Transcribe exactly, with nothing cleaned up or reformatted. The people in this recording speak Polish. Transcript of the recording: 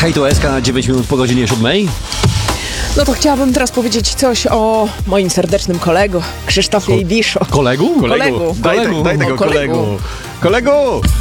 Hej, to Eska na dziewięć minut po godzinie siódmej. No to chciałabym teraz powiedzieć coś o moim serdecznym kolegu, Krzysztofie Ibiszu. Kolegu? Kolegu. Daj, kolegu. daj tego O, kolegu. kolegu. Kolegu!